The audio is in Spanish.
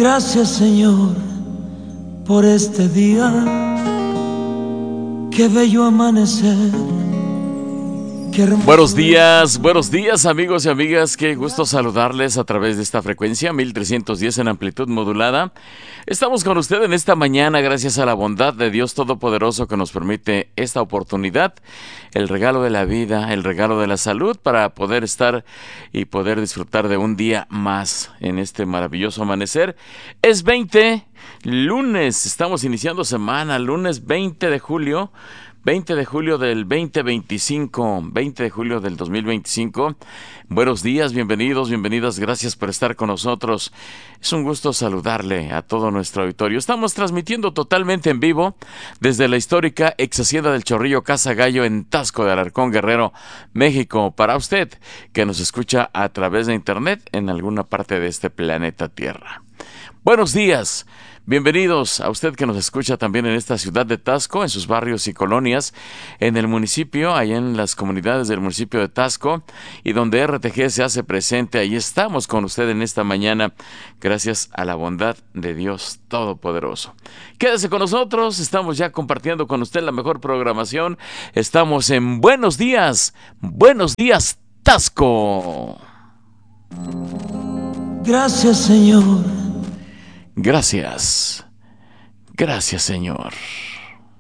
Gracias, Señor, por este día. Qué bello amanecer. Buenos días amigos y amigas, qué gusto saludarles a través de esta frecuencia 1310 en amplitud modulada. Estamos con usted en esta mañana gracias a la bondad de Dios Todopoderoso que nos permite esta oportunidad, el regalo de la vida, el regalo de la salud para poder estar y poder disfrutar de un día más en este maravilloso amanecer. Es lunes, estamos iniciando semana, lunes 20 de julio del 2025, 20 de julio del 2025. Buenos días, bienvenidas, gracias por estar con nosotros. Es un gusto saludarle a todo nuestro auditorio. Estamos transmitiendo totalmente en vivo desde la histórica ex hacienda del Chorrillo Casa Gallo en Taxco de Alarcón, Guerrero, México. Para usted que nos escucha a través de internet en alguna parte de este planeta Tierra. Buenos días. Bienvenidos a usted que nos escucha también en esta ciudad de Taxco, en sus barrios y colonias, en el municipio, allá en las comunidades del municipio de Taxco, y donde RTG se hace presente. Ahí estamos con usted en esta mañana, gracias a la bondad de Dios Todopoderoso. Quédese con nosotros, estamos ya compartiendo con usted la mejor programación. Estamos en Buenos Días Taxco. Gracias, Señor. Gracias, Señor.